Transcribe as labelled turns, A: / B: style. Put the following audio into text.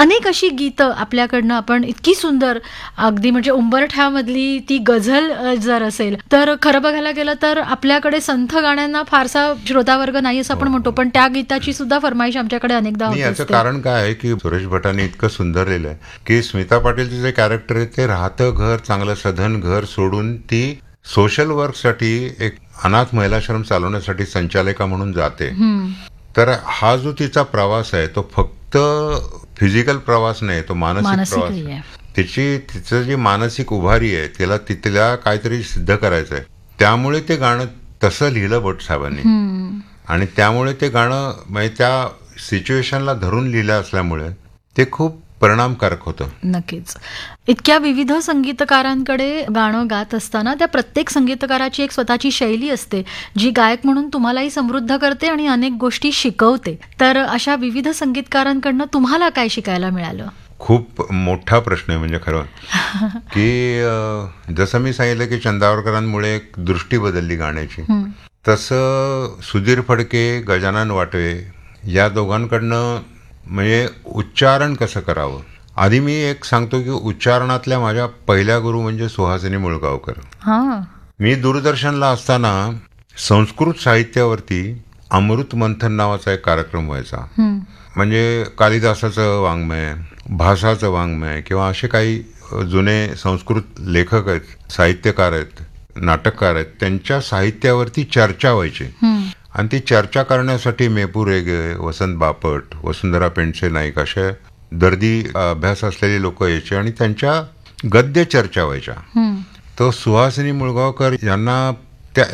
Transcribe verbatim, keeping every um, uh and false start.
A: अनेक अशी गीतं आपल्याकडनं आपण इतकी सुंदर, अगदी म्हणजे उंबरठ्यामधली ती गझल अ, जर असेल तर खरं बघायला गेलं तर आपल्याकडे संथ गाण्यांना फारसा श्रोतावर्ग नाही असं आपण म्हणतो, पण त्या गीताची सुद्धा फरमाईश आमच्याकडे अनेकदा
B: नाही,
A: होत
B: याचं
A: असते.
B: कारण काय आहे की सुरेश भटांनी इतकं सुंदर लिहिलं आहे की स्मिता पाटीलचं जे कॅरेक्टर आहे ते राहतं घर चांगलं सधन घर सोडून ती सोशल वर्कसाठी एक अनाथ महिलाश्रम चालवण्यासाठी संचालिका म्हणून जाते.
A: हम्म.
B: तर हा जो तिचा प्रवास आहे तो फक्त फिजिकल प्रवास नाही, तो मानसिक
A: मानसिक
B: प्रवास
A: आहे.
B: आहे. तिची तिचं जी मानसिक उभारी आहे तिला तिथल्या काहीतरी सिद्ध करायचं आहे. त्यामुळे ते गाणं तसं लिहिलं भट साहेबांनी
A: हम्म.
B: आणि त्यामुळे ते गाणं म्हणजे त्या सिच्युएशनला धरून लिहिलं असल्यामुळे ते खूप परिणामकारक होतं.
A: नक्कीच. इतक्या विविध संगीतकारांकडे गाणं गात असताना त्या प्रत्येक संगीतकाराची एक स्वतःची शैली असते जी गायक म्हणून तुम्हालाही समृद्ध करते आणि अनेक गोष्टी शिकवते. तर अशा विविध संगीतकारांकडनं तुम्हाला काय शिकायला मिळालं?
B: खूप मोठा प्रश्न आहे म्हणजे खरं की अ, जसं मी सांगितलं की चंदावरकरांमुळे एक दृष्टी बदलली गाण्याची,
A: हम्म.
B: तसं सुधीर फडके, गजानन वाटवे या दोघांकडनं म्हणजे उच्चारण कसं करावं. आधी मी एक सांगतो की उच्चारणातल्या माझ्या पहिल्या गुरु म्हणजे सुहासिनी मुळगावकर.
A: हा.
B: मी दूरदर्शनला असताना संस्कृत साहित्यावरती अमृत मंथन नावाचा एक कार्यक्रम व्हायचा.
A: हम्म.
B: म्हणजे कालिदासाचं वाङ्मय, भासाचं वाङ्मय किंवा असे काही जुने संस्कृत लेखक आहेत, साहित्यकार आहेत, नाटककार आहेत, त्यांच्या साहित्यावरती चर्चा व्हायची.
A: हम्म.
B: आणि ती चर्चा करण्यासाठी मेपू रेगे, वसंत बापट, वसुंधरा पेंडसे नाईक असे दर्दी अभ्यास असलेले लोक यायचे आणि त्यांच्या गद्य चर्चा व्हायच्या.
A: हम्म.
B: तो सुहासिनी मुळगावकर यांना